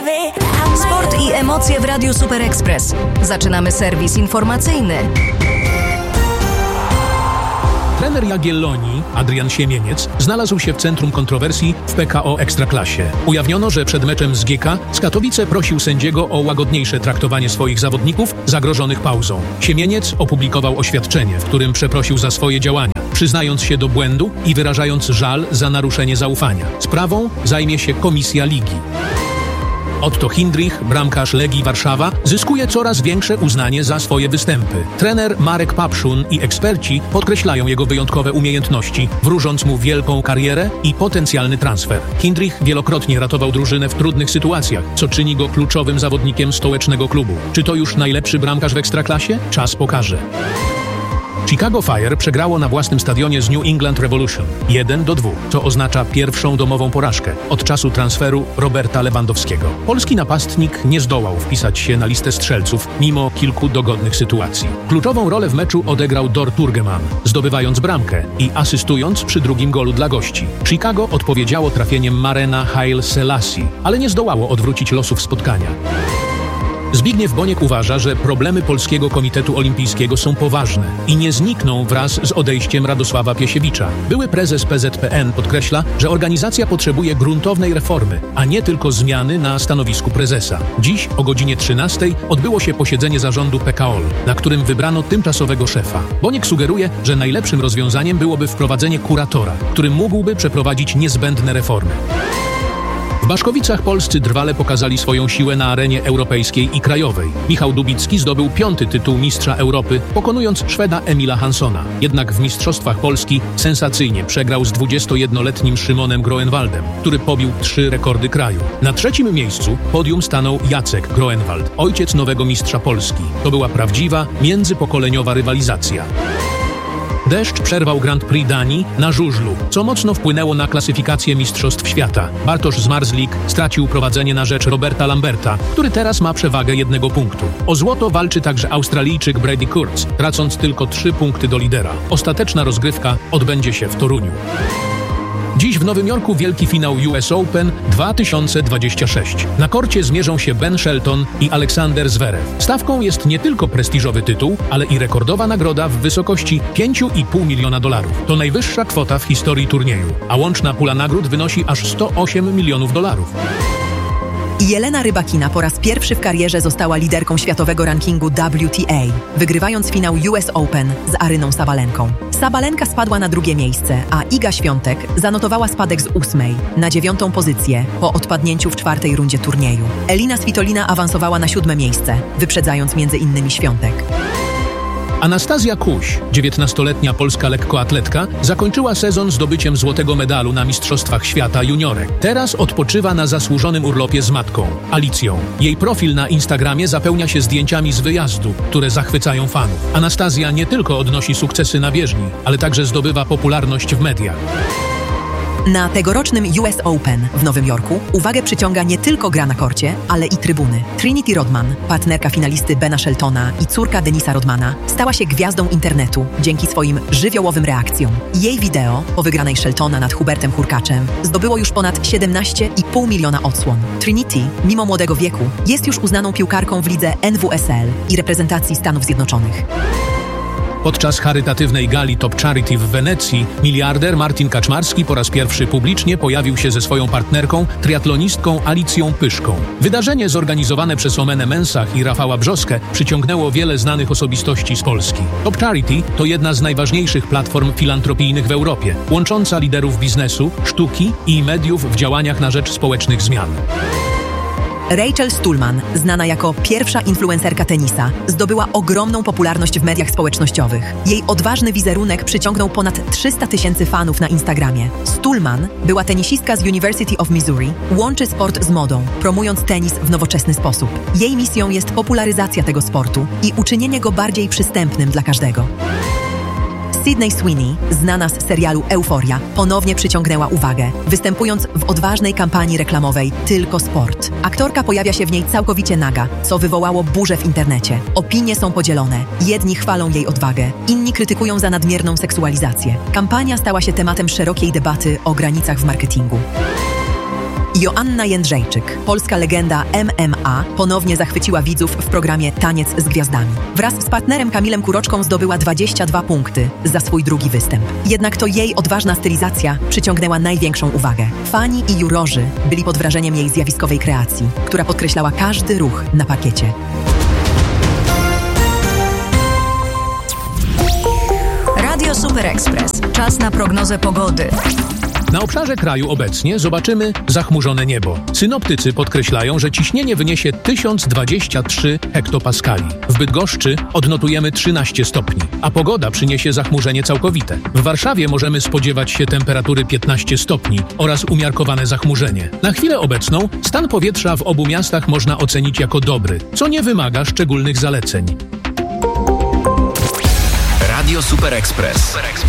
Sport i emocje w Radiu Super Express. Zaczynamy serwis informacyjny. Trener Jagiellonii, Adrian Siemieniec, znalazł się w centrum kontrowersji w PKO Ekstraklasie. Ujawniono, że przed meczem z GK z Katowice prosił sędziego o łagodniejsze traktowanie swoich zawodników zagrożonych pauzą. Siemieniec opublikował oświadczenie, w którym przeprosił za swoje działania, przyznając się do błędu i wyrażając żal za naruszenie zaufania. Sprawą zajmie się komisja ligi. Otto Hindrich, bramkarz Legii Warszawa, zyskuje coraz większe uznanie za swoje występy. Trener Marek Papszun i eksperci podkreślają jego wyjątkowe umiejętności, wróżąc mu wielką karierę i potencjalny transfer. Hindrich wielokrotnie ratował drużynę w trudnych sytuacjach, co czyni go kluczowym zawodnikiem stołecznego klubu. Czy to już najlepszy bramkarz w Ekstraklasie? Czas pokaże. Chicago Fire przegrało na własnym stadionie z New England Revolution 1-2, co oznacza pierwszą domową porażkę od czasu transferu Roberta Lewandowskiego. Polski napastnik nie zdołał wpisać się na listę strzelców mimo kilku dogodnych sytuacji. Kluczową rolę w meczu odegrał Dor Turgeman, zdobywając bramkę i asystując przy drugim golu dla gości. Chicago odpowiedziało trafieniem Marena Haile Selassie, ale nie zdołało odwrócić losów spotkania. Zbigniew Boniek uważa, że problemy Polskiego Komitetu Olimpijskiego są poważne i nie znikną wraz z odejściem Radosława Piesiewicza. Były prezes PZPN podkreśla, że organizacja potrzebuje gruntownej reformy, a nie tylko zmiany na stanowisku prezesa. Dziś o godzinie 13 odbyło się posiedzenie zarządu PKOL, na którym wybrano tymczasowego szefa. Boniek sugeruje, że najlepszym rozwiązaniem byłoby wprowadzenie kuratora, który mógłby przeprowadzić niezbędne reformy. W Baszkowicach polscy drwale pokazali swoją siłę na arenie europejskiej i krajowej. Michał Dubicki zdobył 5. tytuł mistrza Europy, pokonując Szweda Emila Hanssona. Jednak w Mistrzostwach Polski sensacyjnie przegrał z 21-letnim Szymonem Groenwaldem, który pobił 3 rekordy kraju. Na 3. miejscu podium stanął Jacek Groenwald, ojciec nowego mistrza Polski. To była prawdziwa, międzypokoleniowa rywalizacja. Deszcz przerwał Grand Prix Danii na żużlu, co mocno wpłynęło na klasyfikację Mistrzostw Świata. Bartosz Zmarzlik stracił prowadzenie na rzecz Roberta Lamberta, który teraz ma przewagę 1 punktu. O złoto walczy także Australijczyk Brady Kurtz, tracąc tylko 3 punkty do lidera. Ostateczna rozgrywka odbędzie się w Toruniu. Dziś w Nowym Jorku wielki finał US Open 2026. Na korcie zmierzą się Ben Shelton i Aleksander Zverev. Stawką jest nie tylko prestiżowy tytuł, ale i rekordowa nagroda w wysokości $5,5 miliona. To najwyższa kwota w historii turnieju, a łączna pula nagród wynosi aż $108 milionów. Jelena Rybakina po raz pierwszy w karierze została liderką światowego rankingu WTA, wygrywając finał US Open z Aryną Sabalenką. Sabalenka spadła na 2. miejsce, a Iga Świątek zanotowała spadek z 8. na 9. pozycję po odpadnięciu w 4. rundzie turnieju. Elina Svitolina awansowała na 7. miejsce, wyprzedzając m.in. Świątek. Anastazja Kuś, 19-letnia polska lekkoatletka, zakończyła sezon zdobyciem złotego medalu na Mistrzostwach Świata juniorek. Teraz odpoczywa na zasłużonym urlopie z matką, Alicją. Jej profil na Instagramie zapełnia się zdjęciami z wyjazdu, które zachwycają fanów. Anastazja nie tylko odnosi sukcesy na bieżni, ale także zdobywa popularność w mediach. Na tegorocznym US Open w Nowym Jorku uwagę przyciąga nie tylko gra na korcie, ale i trybuny. Trinity Rodman, partnerka finalisty Bena Sheltona i córka Denisa Rodmana, stała się gwiazdą internetu dzięki swoim żywiołowym reakcjom. Jej wideo po wygranej Sheltona nad Hubertem Hurkaczem zdobyło już ponad 17,5 miliona odsłon. Trinity, mimo młodego wieku, jest już uznaną piłkarką w lidze NWSL i reprezentacji Stanów Zjednoczonych. Podczas charytatywnej gali Top Charity w Wenecji miliarder Martin Kaczmarski po raz pierwszy publicznie pojawił się ze swoją partnerką, triatlonistką Alicją Pyszką. Wydarzenie zorganizowane przez Omenę Mensah i Rafała Brzoskę przyciągnęło wiele znanych osobistości z Polski. Top Charity to jedna z najważniejszych platform filantropijnych w Europie, łącząca liderów biznesu, sztuki i mediów w działaniach na rzecz społecznych zmian. Rachel Stulman, znana jako pierwsza influencerka tenisa, zdobyła ogromną popularność w mediach społecznościowych. Jej odważny wizerunek przyciągnął ponad 300 000 fanów na Instagramie. Stulman była tenisistka z University of Missouri, łączy sport z modą, promując tenis w nowoczesny sposób. Jej misją jest popularyzacja tego sportu i uczynienie go bardziej przystępnym dla każdego. Sydney Sweeney, znana z serialu Euforia, ponownie przyciągnęła uwagę, występując w odważnej kampanii reklamowej Tylko Sport. Aktorka pojawia się w niej całkowicie naga, co wywołało burzę w internecie. Opinie są podzielone. Jedni chwalą jej odwagę, inni krytykują za nadmierną seksualizację. Kampania stała się tematem szerokiej debaty o granicach w marketingu. Joanna Jędrzejczyk, polska legenda MMA, ponownie zachwyciła widzów w programie Taniec z Gwiazdami. Wraz z partnerem Kamilem Kuroczką zdobyła 22 punkty za swój drugi występ. Jednak to jej odważna stylizacja przyciągnęła największą uwagę. Fani i jurorzy byli pod wrażeniem jej zjawiskowej kreacji, która podkreślała każdy ruch na parkiecie. Radio Super Express. Czas na prognozę pogody. Na obszarze kraju obecnie zobaczymy zachmurzone niebo. Synoptycy podkreślają, że ciśnienie wyniesie 1023 hektopaskali. W Bydgoszczy odnotujemy 13 stopni, a pogoda przyniesie zachmurzenie całkowite. W Warszawie możemy spodziewać się temperatury 15 stopni oraz umiarkowane zachmurzenie. Na chwilę obecną stan powietrza w obu miastach można ocenić jako dobry, co nie wymaga szczególnych zaleceń. Radio Super Express.